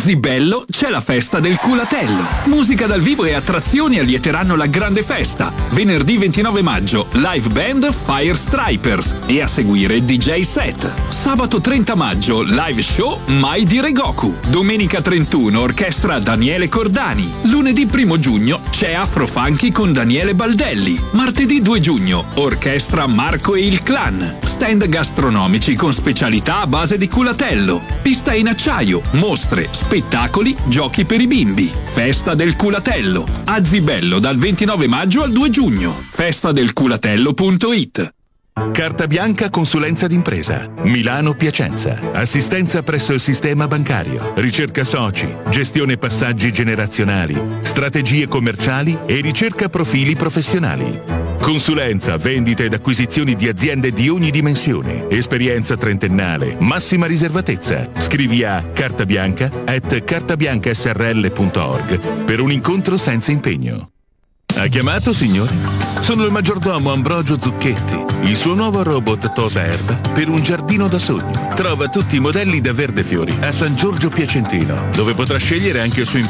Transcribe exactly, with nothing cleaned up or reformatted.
Zibello c'è la festa del culatello. Musica dal vivo e attrazioni allieteranno la grande festa. Venerdì ventinove maggio, live band Fire Stripers e a seguire D J set. Sabato trenta maggio, live show Mai Dire Goku. Domenica trentuno, orchestra Daniele Cordani. Lunedì primo giugno c'è Afro Funky con Daniele Baldelli. Martedì due giugno, orchestra Marco e il Clan. Stand gastronomici con specialità a base di culatello. Pista in acciaio, mostre, spettacoli, giochi per i bimbi. Festa del culatello. A Zibello dal ventinove maggio al due giugno. festa del culatello punto it. Carta Bianca Consulenza d'impresa. Milano Piacenza. Assistenza presso il sistema bancario. Ricerca soci. Gestione passaggi generazionali. Strategie commerciali e ricerca profili professionali. Consulenza, vendita ed acquisizioni di aziende di ogni dimensione. Esperienza trentennale. Massima riservatezza. Scrivi a cartabianca at cartabiancasrl punto org per un incontro senza impegno. Ha chiamato, signore? Sono il maggiordomo Ambrogio Zucchetti, il suo nuovo robot tosa erba per un giardino da sogno. Trova tutti i modelli da Verde Fiori a San Giorgio Piacentino, dove potrà scegliere anche il suo